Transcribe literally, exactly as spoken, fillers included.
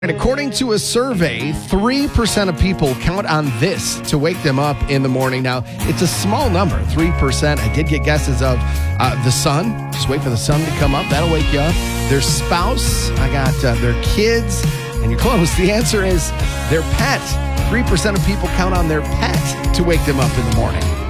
And according to a survey, three percent of people count on this to wake them up in the morning. Now, it's a small number, three percent. I did get guesses of uh, the sun. Just wait for the sun to come up. That'll wake you up. Their spouse. I got uh, their kids. And you're close. The answer is their pet. three percent of people count on their pet to wake them up in the morning.